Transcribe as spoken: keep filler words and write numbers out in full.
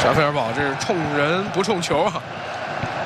小费尔堡这是冲人不冲球啊！